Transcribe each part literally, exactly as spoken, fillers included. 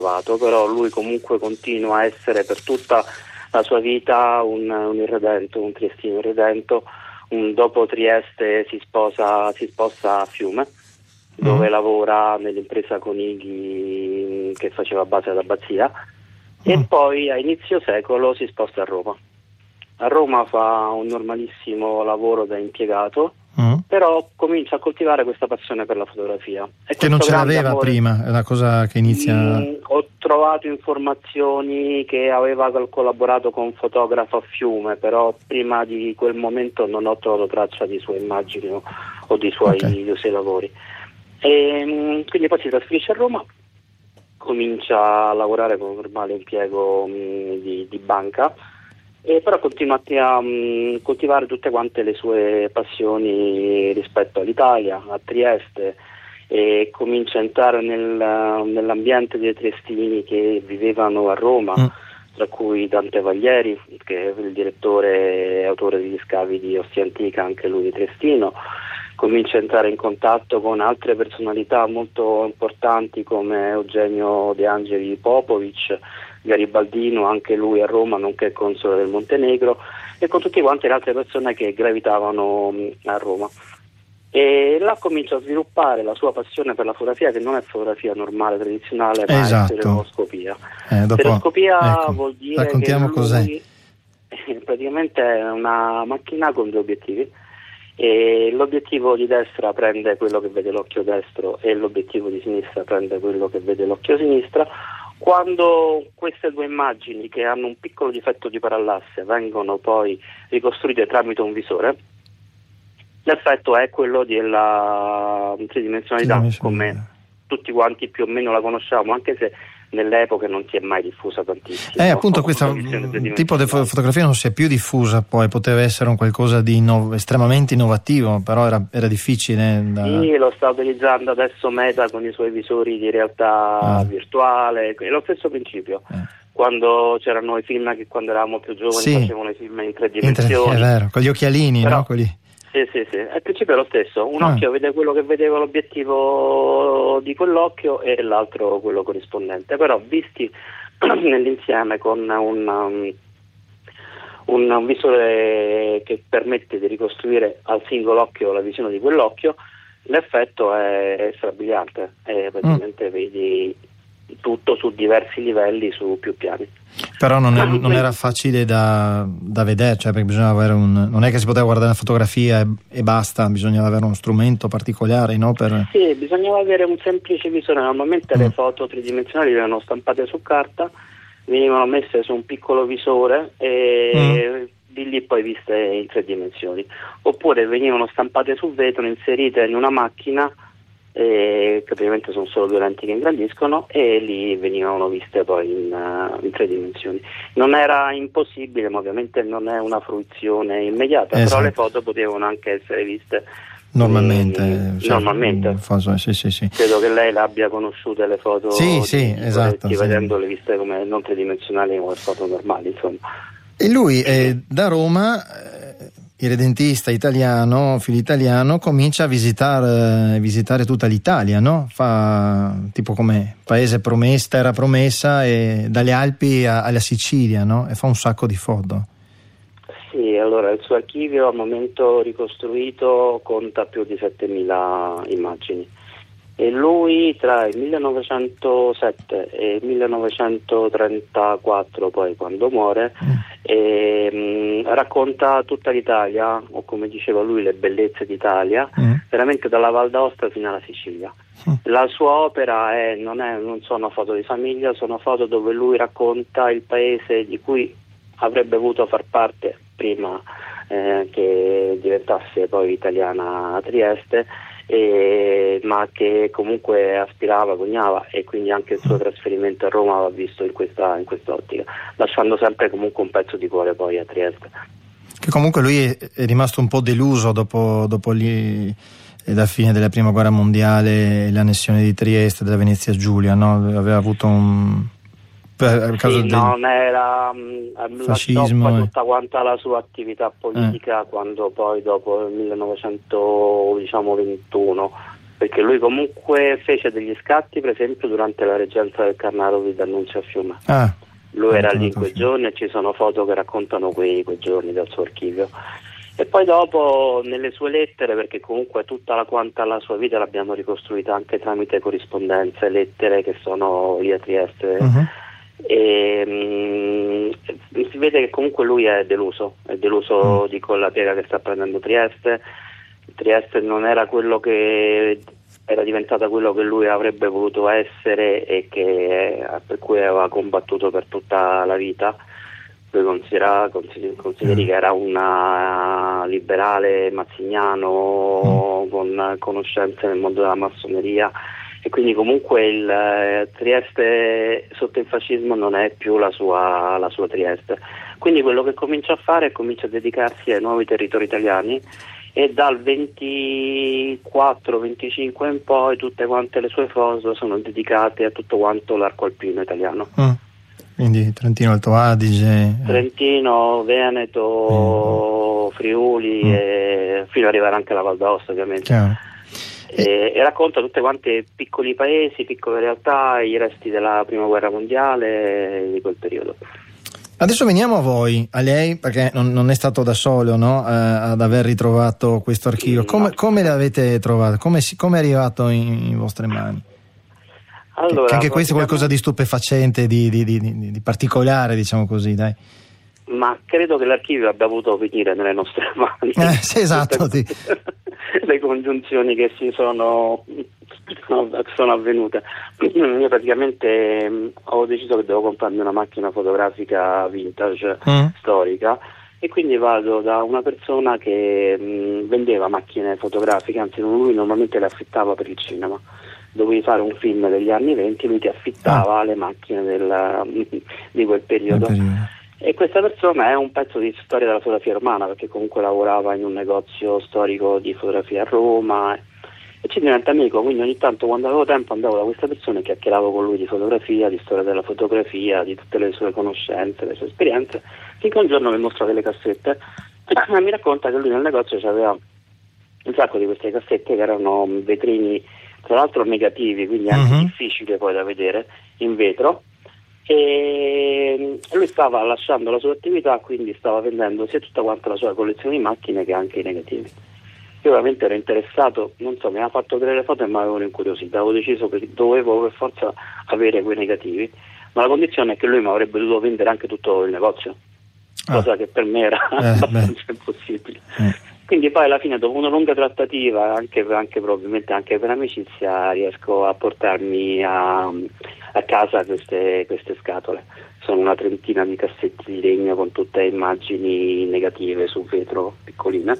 trovato, però lui comunque continua a essere per tutta la sua vita un, un irredento, un triestino irredento. Un, dopo Trieste si sposa, si sposta a Fiume, dove mm. lavora nell'impresa Conighi che faceva base ad Abbazia, mm. e poi a inizio secolo si sposta a Roma. A Roma fa un normalissimo lavoro da impiegato, mm. però comincia a coltivare questa passione per la fotografia. E che non ce l'aveva amore, prima, è una cosa che inizia... Mh, ho trovato informazioni che aveva collaborato con un fotografo a Fiume, però prima di quel momento non ho trovato traccia di sue immagini o, o di suoi, okay. dei suoi lavori. E, mh, quindi poi si trasferisce a Roma, comincia a lavorare con un normale impiego mh, di, di banca, e però continua a um, coltivare tutte quante le sue passioni rispetto all'Italia, a Trieste, e comincia a entrare nel, nell'ambiente dei triestini che vivevano a Roma, mm. tra cui Dante Vaglieri, che è il direttore e autore degli scavi di Ostia Antica, anche lui di Triestino. Comincia a entrare in contatto con altre personalità molto importanti come Eugenio De Angeli Popovic, Garibaldino, anche lui a Roma, nonché console del Montenegro, e con tutte quante le altre persone che gravitavano a Roma. E là comincia a sviluppare la sua passione per la fotografia, che non è fotografia normale, tradizionale, ma esatto. è stereoscopia. Eh, dopo, stereoscopia ecco, vuol dire raccontiamo che lui, cos'è. praticamente è una macchina con due obiettivi, e l'obiettivo di destra prende quello che vede l'occhio destro e l'obiettivo di sinistra prende quello che vede l'occhio sinistra. Quando queste due immagini, che hanno un piccolo difetto di parallasse, vengono poi ricostruite tramite un visore, l'effetto è quello della tridimensionalità, come tutti quanti più o meno la conosciamo, anche se nelle epoche non si è mai diffusa tantissimo. Eh, appunto, questo tipo di fotografia non si è più diffusa, poi poteva essere un qualcosa di inno- estremamente innovativo, però era, era difficile. Da... Sì, lo sta utilizzando adesso Meta con i suoi visori di realtà ah. virtuale, è lo stesso principio. Eh. Quando c'erano i film, che quando eravamo più giovani sì. facevano i film in tre dimensioni. In tre, è vero, con gli occhialini, però, no? Quelli... Sì, sì, sì, il principio è lo stesso, un ah. occhio vede quello che vedeva l'obiettivo di quell'occhio e l'altro quello corrispondente, però visti nell'insieme con un, um, un, un visore che permette di ricostruire al singolo occhio la visione di quell'occhio, l'effetto è, è strabiliante, e praticamente mm. vedi tutto su diversi livelli, su più piani. Però non, è, non era facile da, da vedere, cioè perché bisognava avere un, non è che si poteva guardare la fotografia e, e basta, bisognava avere uno strumento particolare, no? Per... Sì, bisognava avere un semplice visore. Normalmente mm. le foto tridimensionali venivano stampate su carta, venivano messe su un piccolo visore e mm. di lì poi viste in tre dimensioni, oppure venivano stampate su vetro, inserite in una macchina, Eh, che ovviamente sono solo due lenti che ingrandiscono, e lì venivano viste poi in, uh, in tre dimensioni. Non era impossibile, ma ovviamente non è una fruizione immediata, esatto. però le foto potevano anche essere viste normalmente, in, cioè, normalmente. Foto, sì, sì, sì. Credo che lei l'abbia conosciute le foto sì, sì, di, esatto, di, sì. vedendole viste come non tridimensionali come foto normali, insomma. E lui è da Roma, irredentista italiano, figlio italiano, comincia a visitare, visitare tutta l'Italia, no? Fa tipo come paese promessa, terra promessa, e dalle Alpi a, alla Sicilia, no? E fa un sacco di foto. Sì, allora il suo archivio al momento ricostruito conta più di settemila immagini, e lui tra il millenovecentosette e il millenovecentotrentaquattro, poi quando muore, mm. e, mh, racconta tutta l'Italia, o come diceva lui le bellezze d'Italia, mm. veramente dalla Val d'Aosta fino alla Sicilia. Mm. La sua opera è, non, è, non sono foto di famiglia, sono foto dove lui racconta il paese di cui avrebbe voluto far parte prima eh, che diventasse poi italiana a Trieste, eh, ma che comunque aspirava, sognava, e quindi anche il suo trasferimento a Roma va visto in questa in quest'ottica, lasciando sempre comunque un pezzo di cuore poi a Trieste. Che comunque lui è, è rimasto un po' deluso dopo, dopo lì, la fine della prima guerra mondiale, l'annessione di Trieste, della Venezia Giulia, no? Aveva avuto un... per causa sì, del non era mh, fascismo la e... tutta quanta la sua attività politica, eh. quando poi dopo il millenovecentoventuno perché lui comunque fece degli scatti, per esempio, durante la reggenza del Carnaro di D'Annunzio a Fiume. Ah, lui era lì in quei giorni e ci sono foto che raccontano quei, quei giorni dal suo archivio. E poi dopo nelle sue lettere, perché comunque tutta la quanta la sua vita l'abbiamo ricostruita anche tramite corrispondenze, lettere che sono lì a Trieste, uh-huh. e mh, si vede che comunque lui è deluso, è deluso uh-huh. di con la piega che sta prendendo Trieste. Trieste non era quello che era diventata quello che lui avrebbe voluto essere e che, per cui aveva combattuto per tutta la vita. Lui considera, consideri, consideri mm. che era un liberale mazziniano mm. con conoscenze nel mondo della massoneria, e quindi comunque il eh, Trieste sotto il fascismo non è più la sua, la sua Trieste. Quindi quello che comincia a fare è comincia a dedicarsi ai nuovi territori italiani, e dal ventiquattro venticinque in poi tutte quante le sue foto sono dedicate a tutto quanto l'arco alpino italiano. Mm. Quindi Trentino, Alto Adige, Trentino, Veneto, mm. Friuli mm. e fino ad arrivare anche alla Val d'Aosta, ovviamente. E, e racconta tutte quante piccoli paesi, piccole realtà, i resti della prima guerra mondiale di quel periodo. Adesso veniamo a voi, a lei, perché non, non è stato da solo, no, eh, ad aver ritrovato questo archivio. Come, no. come l'avete trovato? Come, si, come è arrivato in, in vostre mani? Allora, che anche questo è qualcosa di stupefacente, di, di, di, di, di particolare, diciamo così, dai. Ma credo che l'archivio abbia avuto finire nelle nostre mani. Eh, sì, esatto. Sì. Le congiunzioni che si sono, sono avvenute. Io praticamente mh, ho deciso che devo comprarmi una macchina fotografica vintage, mm. storica, e quindi vado da una persona che mh, vendeva macchine fotografiche, anzi lui normalmente le affittava per il cinema. Dovevi fare un film degli anni venti, lui ti affittava ah. le macchine del, di quel periodo. E questa persona è un pezzo di storia della fotografia romana, perché comunque lavorava in un negozio storico di fotografia a Roma e ci diventa amico, quindi ogni tanto quando avevo tempo andavo da questa persona e chiacchieravo con lui di fotografia, di storia della fotografia, di tutte le sue conoscenze, le sue esperienze, finché un giorno mi mostra delle cassette e mi racconta che lui nel negozio aveva un sacco di queste cassette che erano vetrini, tra l'altro negativi, quindi anche uh-huh. difficile poi da vedere, in vetro, e lui stava lasciando la sua attività, quindi stava vendendo sia tutta quanta la sua collezione di macchine che anche i negativi. Io ovviamente ero interessato, non so, mi aveva fatto vedere le foto e mi avevano incuriosito, avevo deciso che dovevo per forza avere quei negativi, ma la condizione è che lui mi avrebbe dovuto vendere anche tutto il negozio, ah. cosa che per me era eh, abbastanza beh. impossibile. Eh. Quindi poi alla fine, dopo una lunga trattativa, anche, anche probabilmente anche per amicizia, riesco a portarmi a, a casa queste, queste scatole. Sono una trentina di cassetti di legno con tutte immagini negative su vetro piccoline.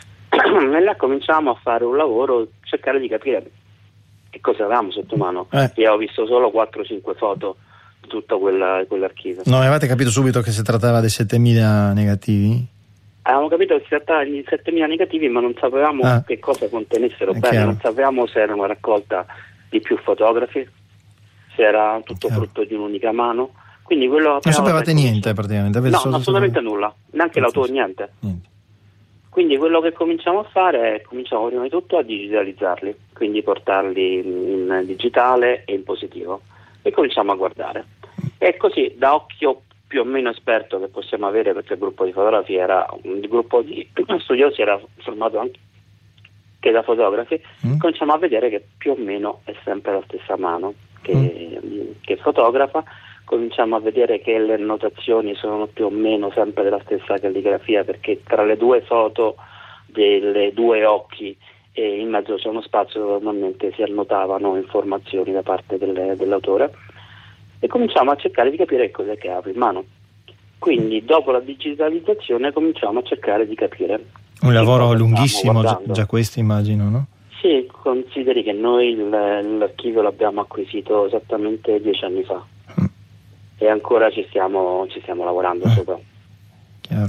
E là cominciamo a fare un lavoro, cercare di capire che cosa avevamo sotto mano. Eh. Io ho visto solo quattro cinque foto di tutto quella, quell'archivio. Non avevate capito subito che si trattava dei settemila negativi? Avevamo capito che si trattava di settemila negativi, ma non sapevamo ah. che cosa contenessero bene, chiaro. Non sapevamo se era una raccolta di più fotografi, se era tutto chiaro. Frutto di un'unica mano. Quindi quello non sapevate niente praticamente? No, assolutamente sapere... nulla, neanche l'autore, niente. niente. Quindi quello che cominciamo a fare è cominciamo prima di tutto a digitalizzarli, quindi portarli in digitale e in positivo, e cominciamo a guardare. E così, da occhio più o meno esperto che possiamo avere, perché il gruppo di fotografi era un gruppo di studiosi, era formato anche che da fotografi, mm. cominciamo a vedere che più o meno è sempre la stessa mano che, mm. che fotografa, cominciamo a vedere che le annotazioni sono più o meno sempre della stessa calligrafia, perché tra le due foto delle due occhi e in mezzo c'è uno spazio dove normalmente si annotavano informazioni da parte del, dell'autore. E cominciamo a cercare di capire cos'è che apre in mano. Quindi dopo la digitalizzazione cominciamo a cercare di capire. Un lavoro lunghissimo già, già questo, immagino, no? Sì, consideri che noi l'archivio l'abbiamo acquisito esattamente dieci anni fa mm. e ancora ci stiamo, ci stiamo lavorando mm. sopra. Chiaro.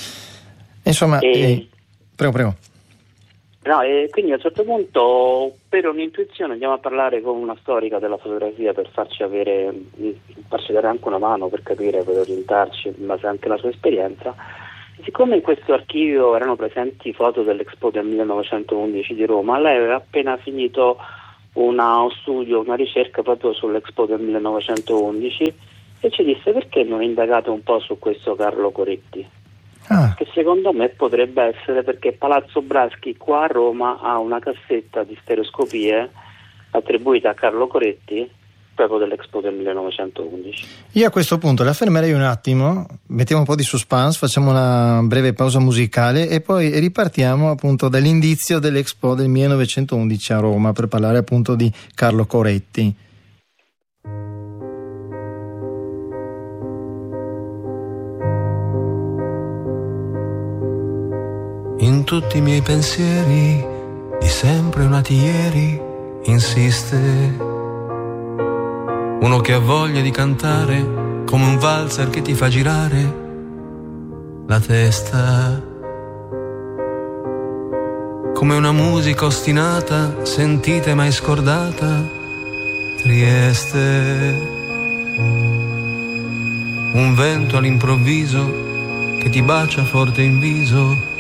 Insomma, e... eh, prego, prego. No, e quindi a un certo punto, per un'intuizione, andiamo a parlare con una storica della fotografia per farci avere, farci dare anche una mano per capire, per orientarci in base anche alla sua esperienza. siccome in questo archivio erano presenti foto dell'Expo del millenovecentoundici di Roma, lei aveva appena finito una, un studio, una ricerca proprio sull'Expo del millenovecentoundici e ci disse: perché non indagate un po' su questo Carlo Coretti? Ah. Che secondo me potrebbe essere perché Palazzo Braschi qua a Roma ha una cassetta di stereoscopie attribuita a Carlo Coretti proprio dell'Expo del millenovecentoundici. Io a questo punto la fermerei un attimo, mettiamo un po' di suspense, facciamo una breve pausa musicale e poi ripartiamo appunto dall'indizio dell'Expo del millenovecentoundici a Roma per parlare appunto di Carlo Coretti. In tutti i miei pensieri, di sempre o nati ieri, insiste uno che ha voglia di cantare come un valzer che ti fa girare la testa, come una musica ostinata, sentita e mai scordata, Trieste. Un vento all'improvviso che ti bacia forte in viso,